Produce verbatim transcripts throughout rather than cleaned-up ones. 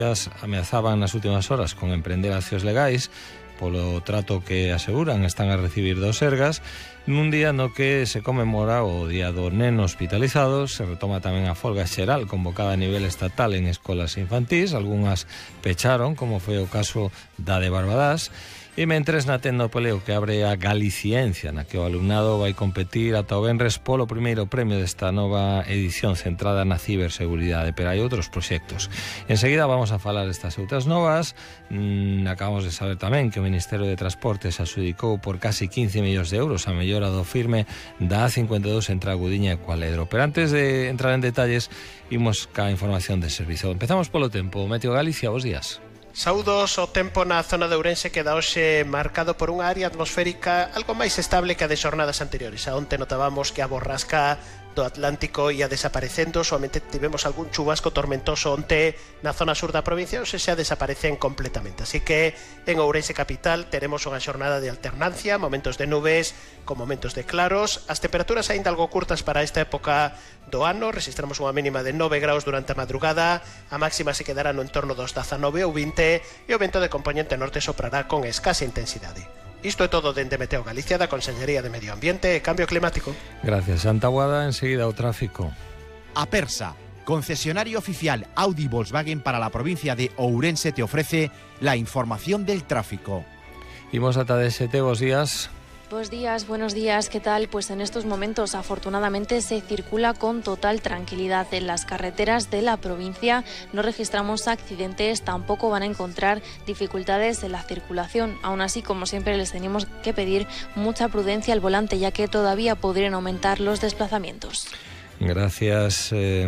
ameazaban nas últimas horas con emprender accións legais polo trato que aseguran están a recibir dos Sergas nun día no que se conmemora o Día do Neno Hospitalizado. Se retoma tamén a folga xeral convocada a nivel estatal en escolas infantís. Algúnas pecharon, como foi o caso da de Barbadás. E mentres na Tecnopoleo que abre a Galiciencia, na que o alumnado vai competir ata o venres polo primeiro premio desta nova edición centrada na ciberseguridade, pero hai outros proxectos. Enseguida vamos a falar destas outras novas. Mm, acabamos de saber tamén que o Ministerio de Transportes adxudicou por casi quince millóns de euros a mellora do firme da A cincuenta e dous entre Agudiña e Cualedro. Pero antes de entrar en detalles, imos ca información de servizo. Empezamos polo tempo. Meteo Galicia, bos días. Saúdos, o tempo na zona de Ourense queda hoxe marcado por unha área atmosférica algo máis estable que a de xornadas anteriores. A onte notábamos que a borrasca do Atlántico ia desaparecendo, somente tivemos algún chubasco tormentoso onte na zona sur da provincia, hoxe xa desaparecen completamente. Así que en Ourense capital teremos unha xornada de alternancia, momentos de nubes con momentos de claros. As temperaturas aínda algo curtas para esta época do ano, registramos unha mínima de nove graus durante a madrugada, a máxima se quedará no entorno dos dezanove ou vinte e o vento de componente norte soprará con escasa intensidade. Isto é todo dende Meteo Galicia, da Consellería de Medio Ambiente e Cambio Climático. Gracias, Santa Guada. Enseguida o tráfico. Apersa, concesionario oficial Audi Volkswagen para la provincia de Ourense, te ofrece la información del tráfico. Imos ata D S T, bos días. Buenos días, buenos días, ¿qué tal? Pues en estos momentos afortunadamente se circula con total tranquilidad en las carreteras de la provincia. No registramos accidentes, tampoco van a encontrar dificultades en la circulación. Aún así, como siempre, les tenemos que pedir mucha prudencia al volante, ya que todavía podrían aumentar los desplazamientos. Gracias, eh,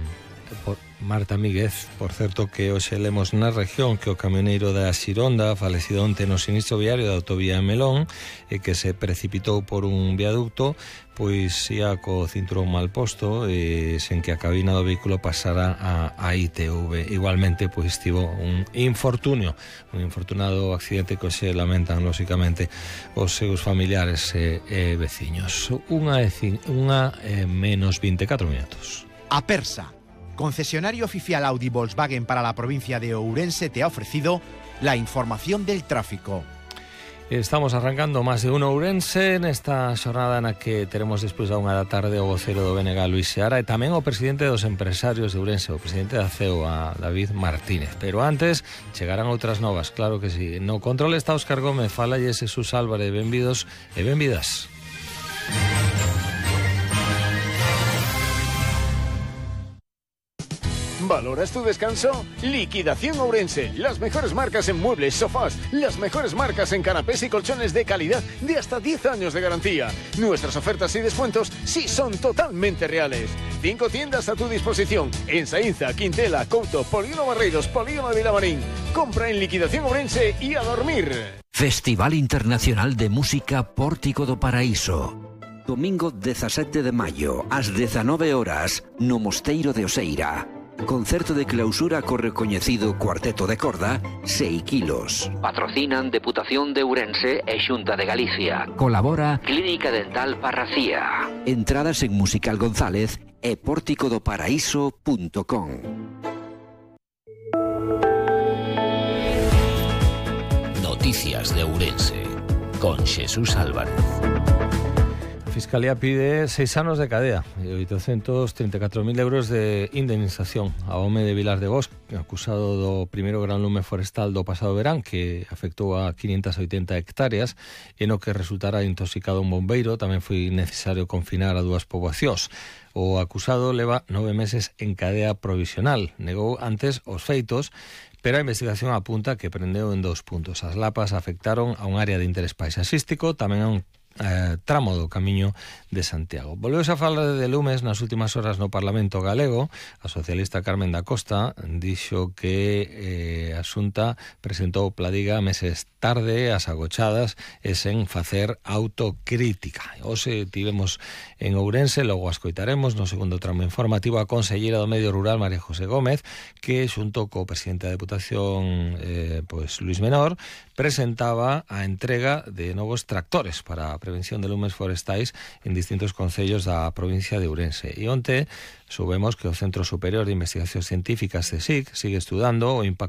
por Marta Míguez. Por certo que hoxe lemos na región que o camioneiro da Xironda falecido onte no sinistro viario da autovía Melón e que se precipitou por un viaducto, pois ia co cinturón mal posto e sen que a cabina do vehículo pasara a, a I T V. Igualmente, pois tivo un infortunio, un infortunado accidente que se lamentan lóxicamente os seus familiares e, e veciños. Unha, unha e menos vinte e catro minutos. Apersa, concesionario oficial Audi Volkswagen para la provincia de Ourense, te ha ofrecido la información del tráfico. Estamos arrancando máis de un Ourense nesta xornada na que teremos despois da unha da tarde o vocero do B N G, Luis Seara, e tamén o presidente dos empresarios de Ourense, o presidente da C E O, a David Martínez. Pero antes chegarán outras novas, claro que sí. No control está Óscar Gómez, falalle Jesús Álvarez. Benvidos e benvidas. ¿Valoras tu descanso? Liquidación Ourense. Las mejores marcas en muebles, sofás, las mejores marcas en canapés y colchones de calidad de hasta diez años de garantía. Nuestras ofertas y descuentos sí son totalmente reales. Cinco tiendas a tu disposición en Saínza, Quintela, Couto, Polígono Barreiros, Polígono de Vilamarín. Compra en Liquidación Ourense y a dormir. Festival Internacional de Música Pórtico do Paraíso. Domingo dezasete de maio, ás dezanove horas, no Mosteiro de Oseira. Concerto de clausura co recoñecido Cuarteto de Corda, seis kilos. Patrocinan Deputación de Ourense e Xunta de Galicia. Colabora Clínica Dental Parracía. Entradas en Musical González e pórtico do paraíso punto com. Noticias de Ourense con Jesús Álvarez. A Fiscalía pide seis anos de cadea e oitocentos treinta e catro mil euros de indemnización ao home de Vilar de Bosque, acusado do primeiro gran lume forestal do pasado verán, que afectou a quinhentas e oitenta hectáreas e no que resultara intoxicado un bombeiro. Tamén foi necesario confinar a dúas poboacións. O acusado leva nove meses en cadea provisional. Negou antes os feitos, pero a investigación apunta que prendeu en dous puntos. As lapas afectaron a un área de interés paisaxístico, tamén a un Eh, tramo do Camiño de Santiago. Volveuse a falar de lumes nas últimas horas no Parlamento galego. A socialista Carmen da Costa dixo que eh, a Xunta presentou Pladiga meses tarde, as agochadas e sen facer autocrítica. Hoxe tivemos en Ourense, logo a escoitaremos no segundo tramo informativo, a conselleira do Medio Rural, María José Gómez, que xunto co presidente da Deputación, eh, pues Luis Menor, presentaba a entrega de novos tractores para a prevención de lumes forestais en distintos concellos da provincia de Ourense. E onte soubemos que o Centro Superior de Investigacións Científicas, CSIC, sigue estudando o impacto